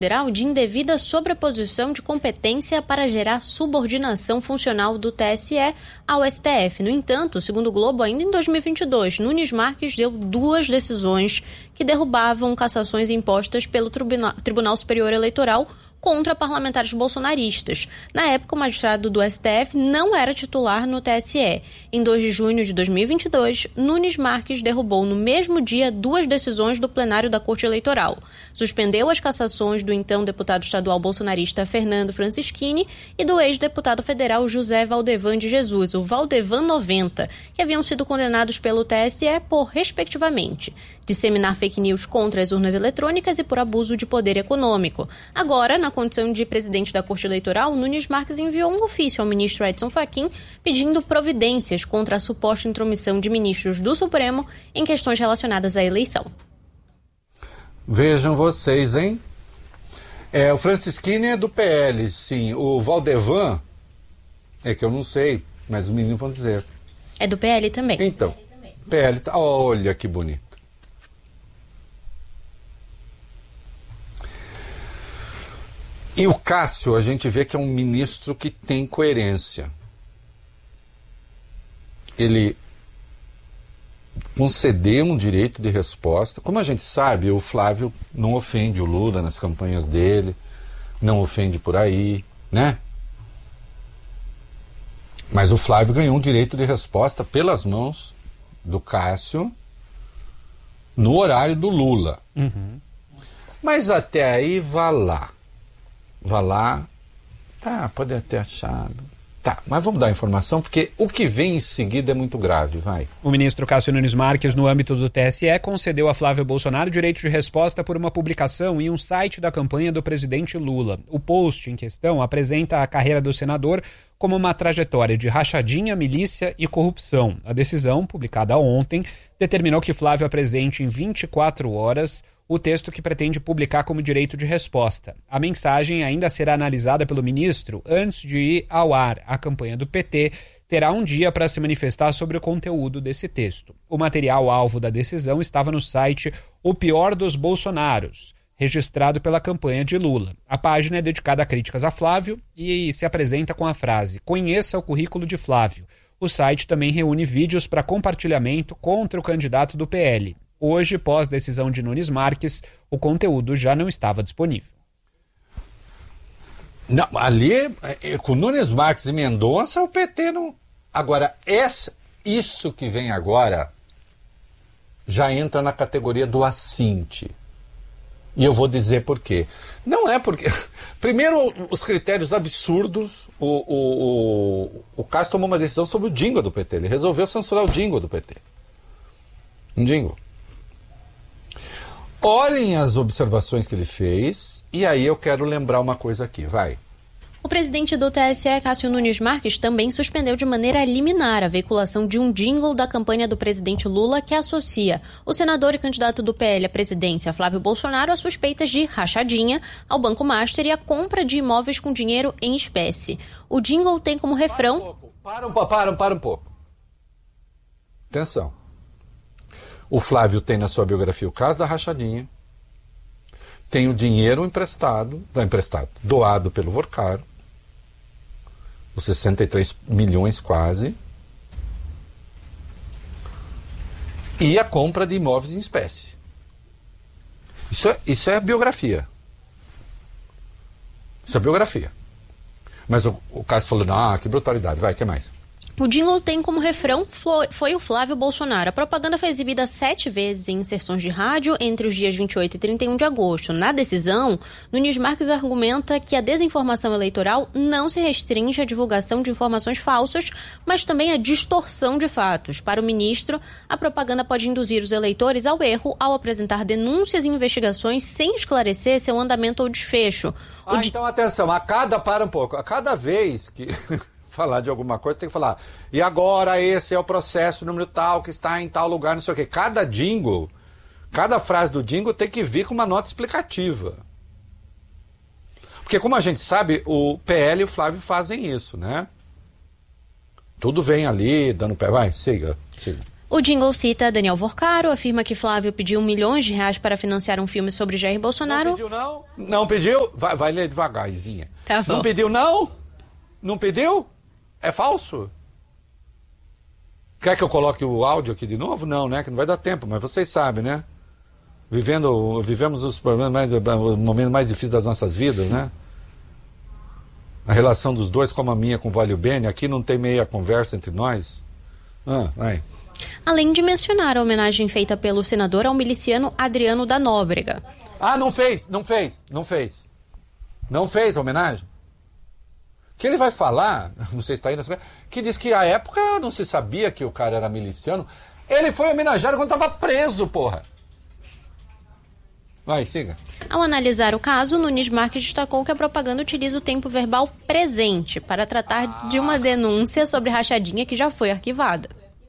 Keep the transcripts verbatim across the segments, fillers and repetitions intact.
Federal de indevida sobreposição de competência para gerar subordinação funcional do T S E ao S T F. No entanto, segundo o Globo, ainda em dois mil e vinte e dois, Nunes Marques deu duas decisões que derrubavam cassações impostas pelo Tribunal, Tribunal Superior Eleitoral contra parlamentares bolsonaristas. Na época, o magistrado do S T F não era titular no T S E. Em dois de junho de dois mil e vinte e dois, Nunes Marques derrubou no mesmo dia duas decisões do plenário da Corte Eleitoral. Suspendeu as cassações do então deputado estadual bolsonarista Fernando Francischini e do ex-deputado federal José Valdevan de Jesus, o Valdevan noventa, que haviam sido condenados pelo T S E por, respectivamente, disseminar fake news contra as urnas eletrônicas e por abuso de poder econômico. Agora, na condição de presidente da Corte Eleitoral, Nunes Marques enviou um ofício ao ministro Edson Fachin pedindo providências contra a suposta intromissão de ministros do Supremo em questões relacionadas à eleição. Vejam vocês, hein? É, o Francischini é do P L, sim. O Valdevan, é que eu não sei, mas os meninos vão dizer. É do P L também. Então, P L, tá, olha que bonito. E o Cássio, a gente vê que é um ministro que tem coerência. Ele concedeu um direito de resposta. Como a gente sabe, o Flávio não ofende o Lula nas campanhas dele, não ofende por aí, né? Mas o Flávio ganhou um direito de resposta pelas mãos do Cássio no horário do Lula. Uhum. Mas até aí, vá lá. Vá lá, tá, pode até achado. Tá, mas vamos dar a informação, porque o que vem em seguida é muito grave, vai. O ministro Cássio Nunes Marques, no âmbito do T S E, concedeu a Flávio Bolsonaro direito de resposta por uma publicação em um site da campanha do presidente Lula. O post em questão apresenta a carreira do senador como uma trajetória de rachadinha, milícia e corrupção. A decisão, publicada ontem, determinou que Flávio apresente em vinte e quatro horas o texto que pretende publicar como direito de resposta. A mensagem ainda será analisada pelo ministro antes de ir ao ar. A campanha do P T terá um dia para se manifestar sobre o conteúdo desse texto. O material alvo da decisão estava no site O Pior dos Bolsonaros, registrado pela campanha de Lula. A página é dedicada a críticas a Flávio e se apresenta com a frase: "Conheça o currículo de Flávio". O site também reúne vídeos para compartilhamento contra o candidato do P L. Hoje, pós decisão de Nunes Marques, o conteúdo já não estava disponível. Não, ali, com Nunes Marques e Mendonça, o P T não... Agora, essa, isso que vem agora já entra na categoria do assinte. E eu vou dizer por quê. Não é porque... Primeiro, os critérios absurdos. O, o, o, o Cássio tomou uma decisão sobre o jingle do P T. Ele resolveu censurar o jingle do P T. Um jingle. Olhem as observações que ele fez, e aí eu quero lembrar uma coisa aqui, vai. O presidente do T S E, Cássio Nunes Marques, também suspendeu de maneira liminar a veiculação de um jingle da campanha do presidente Lula que associa o senador e candidato do P L à presidência, Flávio Bolsonaro, a suspeitas de rachadinha ao Banco Master e a compra de imóveis com dinheiro em espécie. O jingle tem como refrão... Para um pouco, para um, para, para um pouco. Atenção. O Flávio tem na sua biografia o caso da rachadinha, tem o dinheiro emprestado, não emprestado, doado pelo Vorcaro, os sessenta e três milhões quase, e a compra de imóveis em espécie. Isso é, isso é biografia. Isso é biografia. Mas o, o Cássio falou, ah, que brutalidade, vai, o que mais? O jingle tem como refrão foi o Flávio Bolsonaro. A propaganda foi exibida sete vezes em inserções de rádio entre os dias vinte e oito e trinta e um de agosto. Na decisão, Nunes Marques argumenta que a desinformação eleitoral não se restringe à divulgação de informações falsas, mas também à distorção de fatos. Para o ministro, a propaganda pode induzir os eleitores ao erro ao apresentar denúncias e investigações sem esclarecer seu andamento ou desfecho. Ah, di... então atenção, a cada, para um pouco, a cada vez que... falar de alguma coisa, tem que falar, e agora esse é o processo número tal, que está em tal lugar, não sei o quê. Cada jingle, cada frase do jingle tem que vir com uma nota explicativa. Porque como a gente sabe, o P L e o Flávio fazem isso, né? Tudo vem ali, dando pé, vai, siga, siga. O jingle cita Daniel Vorcaro, afirma que Flávio pediu milhões de reais para financiar um filme sobre Jair Bolsonaro. Não pediu, não? Não pediu? Vai, vai ler devagarzinha. Tá bom. Não pediu, não? Não pediu? É falso? Quer que eu coloque o áudio aqui de novo? Não, né? Que não vai dar tempo, mas vocês sabem, né? Vivendo, vivemos os problemas mais, os momentos mais difíceis das nossas vidas, né? A relação dos dois, como a minha com o Vale Bene, aqui não tem meia conversa entre nós. Ah, vai. Além de mencionar a homenagem feita pelo senador ao miliciano Adriano da Nóbrega. Ah, não fez, não fez, não fez. Não fez a homenagem? Que ele vai falar, não sei se está aí nessa... que diz que à época não se sabia que o cara era miliciano. Ele foi homenageado quando estava preso, porra. Vai, siga. Ao analisar o caso, Nunes Marques destacou que a propaganda utiliza o tempo verbal presente para tratar ah. de uma denúncia sobre rachadinha que já foi arquivada.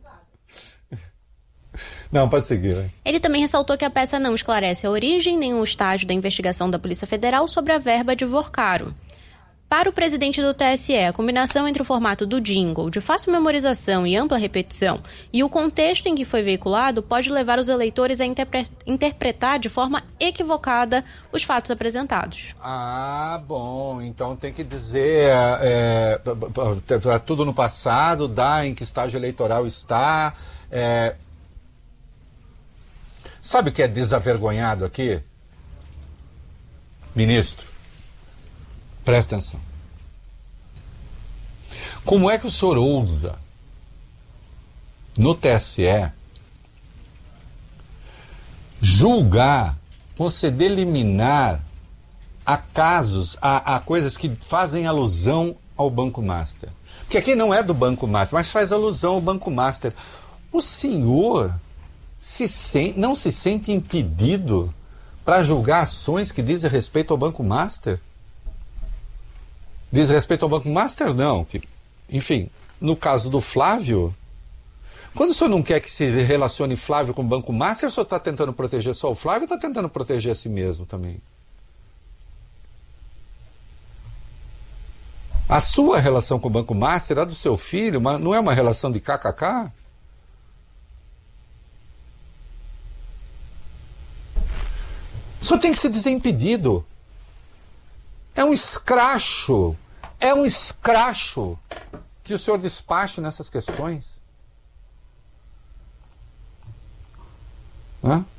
Não, pode seguir. Vai. Ele também ressaltou que a peça não esclarece a origem nem o estágio da investigação da Polícia Federal sobre a verba de Vorcaro. Para o presidente do T S E, a combinação entre o formato do jingle, de fácil memorização e ampla repetição, e o contexto em que foi veiculado pode levar os eleitores a interpre- interpretar de forma equivocada os fatos apresentados. Ah, bom. Então tem que dizer é, é, tudo no passado, dá em que estágio eleitoral está. É... Sabe o que é desavergonhado aqui? Ministro, presta atenção. Como é que o senhor ousa, no T S E, julgar, conceder liminar a casos, a, a coisas que fazem alusão ao Banco Master? Porque aqui não é do Banco Master, mas faz alusão ao Banco Master. O senhor se sente, não se sente impedido para julgar ações que dizem respeito ao Banco Master? Diz respeito ao Banco Master, não. Que, enfim, no caso do Flávio, quando o senhor não quer que se relacione Flávio com o Banco Master, o senhor está tentando proteger só o Flávio ou está tentando proteger a si mesmo também? A sua relação com o Banco Master, a do seu filho, mas não é uma relação de kkk? O senhor tem que ser desimpedido. É um escracho, é um escracho que o senhor despache nessas questões. Hã?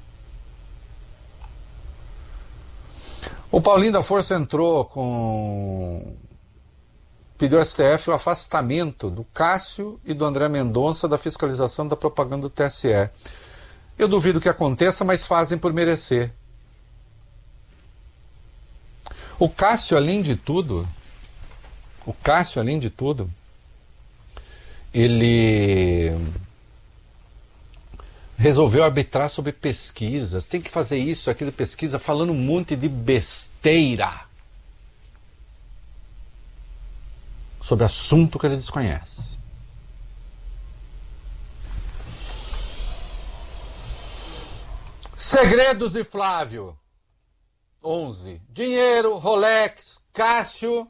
O Paulinho da Força entrou com... pediu ao S T F o afastamento do Cássio e do André Mendonça da fiscalização da propaganda do T S E. Eu duvido que aconteça, mas fazem por merecer. O Cássio, além de tudo, o Cássio, além de tudo, ele resolveu arbitrar sobre pesquisas. Tem que fazer isso, aquilo, pesquisa, falando um monte de besteira sobre assunto que ele desconhece. Segredos de Flávio. onze. Dinheiro, Rolex, Cássio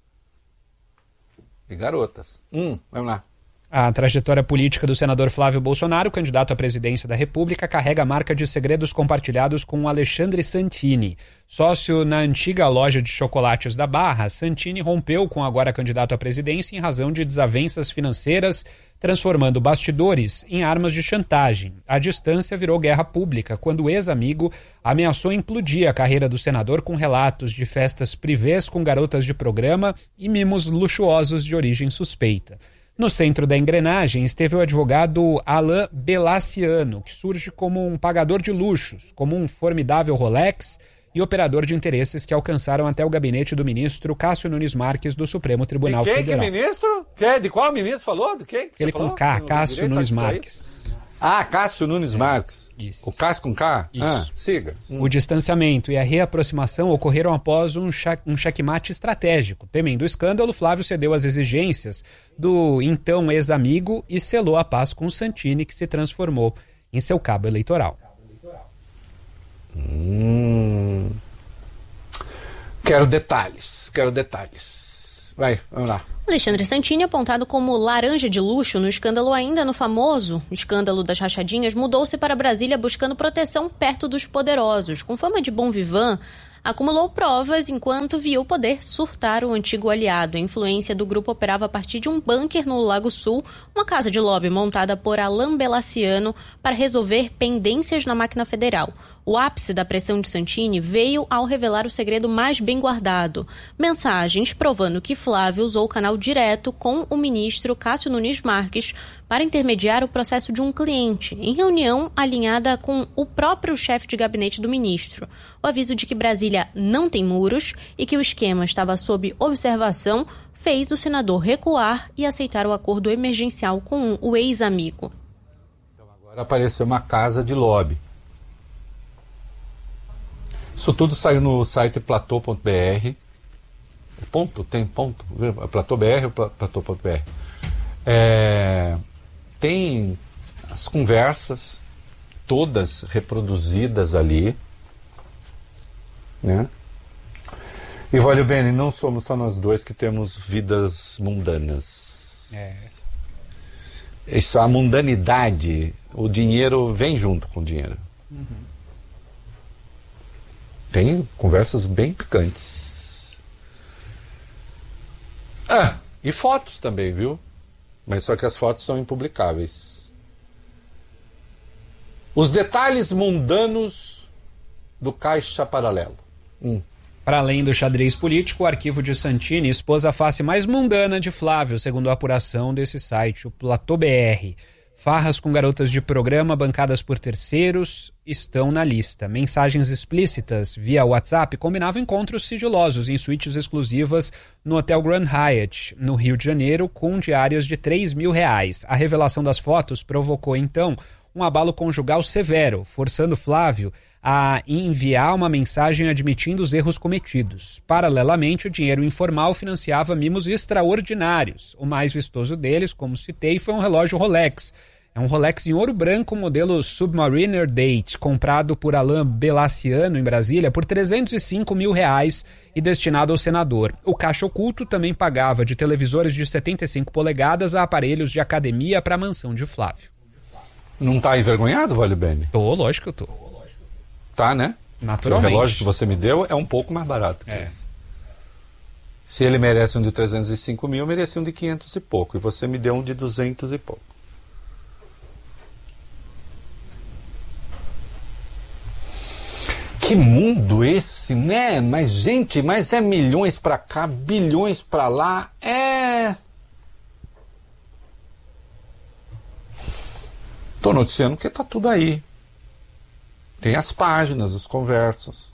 e garotas. Um, vamos lá. A trajetória política do senador Flávio Bolsonaro, candidato à presidência da República, carrega a marca de segredos compartilhados com Alexandre Santini. Sócio na antiga loja de chocolates da Barra, Santini rompeu com o agora candidato à presidência em razão de desavenças financeiras, transformando bastidores em armas de chantagem. A distância virou guerra pública quando o ex-amigo ameaçou implodir a carreira do senador com relatos de festas privês com garotas de programa e mimos luxuosos de origem suspeita. No centro da engrenagem esteve o advogado Alain Belaciano, que surge como um pagador de luxos, como um formidável Rolex e operador de interesses que alcançaram até o gabinete do ministro Cássio Nunes Marques do Supremo Tribunal de quem, Federal. Que ministro? Que, de qual ministro falou? De quem? Que Ele com K, Cássio Nunes Marques. Ah, Cássio Nunes Marques. Isso. O Cássio com K? Isso. Ah, siga. O distanciamento e a reaproximação ocorreram após um, check, um checkmate estratégico. Temendo o escândalo, Flávio cedeu às exigências do então ex-amigo e selou a paz com Santini, que se transformou em seu cabo eleitoral. Hum. Quero detalhes, quero detalhes. Vai, vamos lá. Alexandre Santini, apontado como laranja de luxo no escândalo ainda no famoso escândalo das rachadinhas, mudou-se para Brasília buscando proteção perto dos poderosos. Com fama de bom vivant, acumulou provas enquanto viu o poder surtar o antigo aliado. A influência do grupo operava a partir de um bunker no Lago Sul, uma casa de lobby montada por Alain Belaciano para resolver pendências na máquina federal. O ápice da pressão de Santini veio ao revelar o segredo mais bem guardado: mensagens provando que Flávio usou o canal direto com o ministro Cássio Nunes Marques para intermediar o processo de um cliente, em reunião alinhada com o próprio chefe de gabinete do ministro. O aviso de que Brasília não tem muros e que o esquema estava sob observação fez o senador recuar e aceitar o acordo emergencial com o ex-amigo. Então agora apareceu uma casa de lobby. Isso tudo saiu no site platô ponto b r. Ponto? Tem ponto? platô ponto b r ou platô ponto b r? É, tem as conversas todas reproduzidas ali, né? E olha bem, não somos só nós dois que temos vidas mundanas. É. Isso, a mundanidade, o dinheiro vem junto com o dinheiro. Uhum. Tem conversas bem picantes. Ah, e fotos também, viu? Mas só que as fotos são impublicáveis. Os detalhes mundanos do Caixa Paralelo. Hum. Para além do xadrez político, o arquivo de Santini expôs a face mais mundana de Flávio, segundo a apuração desse site, o Platô B R. Farras com garotas de programa bancadas por terceiros estão na lista. Mensagens explícitas via WhatsApp combinavam encontros sigilosos em suítes exclusivas no Hotel Grand Hyatt, no Rio de Janeiro, com diárias de três mil reais. A revelação das fotos provocou, então, um abalo conjugal severo, forçando Flávio a enviar uma mensagem admitindo os erros cometidos. Paralelamente, o dinheiro informal financiava mimos extraordinários. O mais vistoso deles, como citei, foi um relógio Rolex. É um Rolex em ouro branco, modelo Submariner Date, comprado por Alain Belaciano em Brasília por trezentos e cinco mil reais e destinado ao senador. O caixa oculto também pagava de televisores de setenta e cinco polegadas a aparelhos de academia para a mansão de Flávio. Não tá envergonhado, Vale Bene? Tô, lógico que eu tô. Tá, né? Naturalmente. O relógio que você me deu é um pouco mais barato que é. esse. Se ele merece um de trezentos e cinco mil, merece um de quinhentos e pouco. E você me deu um de duzentos e pouco. Que mundo esse, né? Mas, gente, mas é milhões pra cá, bilhões pra lá. É... Tô noticiando que tá tudo aí. Tem as páginas, as conversas.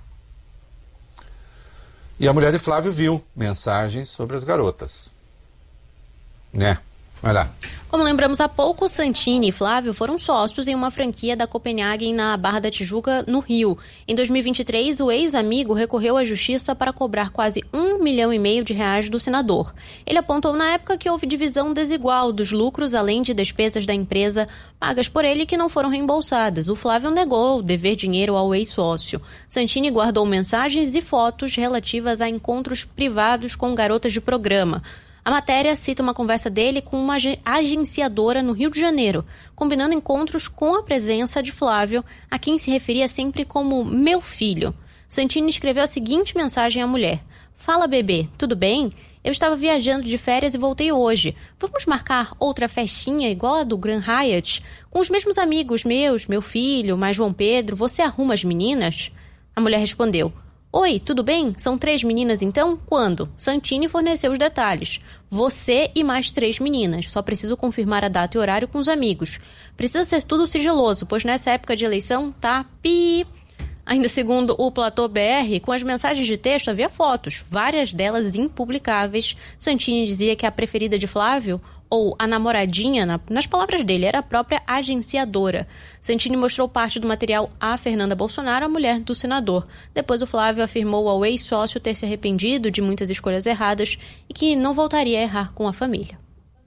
E a mulher de Flávio viu mensagens sobre as garotas. Né? Vai lá. Como lembramos há pouco, Santini e Flávio foram sócios em uma franquia da Copenhagen na Barra da Tijuca, no Rio. Em dois mil e vinte e três, o ex-amigo recorreu à justiça para cobrar quase um milhão e meio de reais do senador. Ele apontou na época que houve divisão desigual dos lucros, além de despesas da empresa pagas por ele que não foram reembolsadas. O Flávio negou dever dinheiro ao ex-sócio. Santini guardou mensagens e fotos relativas a encontros privados com garotas de programa. A matéria cita uma conversa dele com uma agenciadora no Rio de Janeiro, combinando encontros com a presença de Flávio, a quem se referia sempre como meu filho. Santini escreveu a seguinte mensagem à mulher: "Fala, bebê, tudo bem? Eu estava viajando de férias e voltei hoje. Vamos marcar outra festinha igual a do Grand Hyatt? Com os mesmos amigos meus, meu filho, mais João Pedro, você arruma as meninas?" A mulher respondeu: "Oi, tudo bem? São três meninas então? Quando?" Santini forneceu os detalhes. "Você e mais três meninas. Só preciso confirmar a data e horário com os amigos. Precisa ser tudo sigiloso, pois nessa época de eleição tá pi..." Ainda segundo o Platô B R, com as mensagens de texto havia fotos, várias delas impublicáveis. Santini dizia que a preferida de Flávio, ou a namoradinha, na, nas palavras dele, era a própria agenciadora. Santini mostrou parte do material a Fernanda Bolsonaro, a mulher do senador. Depois o Flávio afirmou ao ex-sócio ter se arrependido de muitas escolhas erradas e que não voltaria a errar com a família.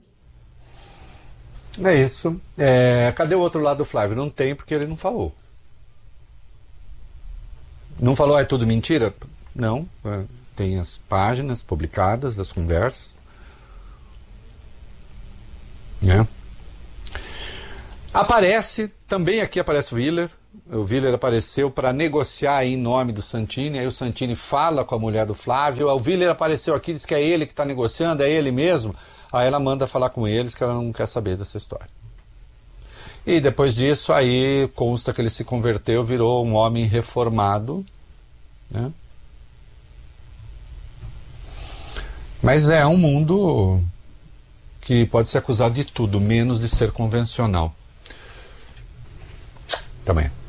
É isso. É, cadê o outro lado do Flávio? Não tem, porque ele não falou. Não falou, é tudo mentira? Não. É, tem as páginas publicadas das conversas, né? Aparece, também aqui aparece o Willer. O Willer apareceu para negociar em nome do Santini. Aí o Santini fala com a mulher do Flávio. O Willer apareceu aqui, diz que é ele que está negociando, é ele mesmo. Aí ela manda falar com eles que ela não quer saber dessa história. E depois disso, aí consta que ele se converteu, virou um homem reformado, né? Mas é um mundo que pode ser acusado de tudo, menos de ser convencional. Também.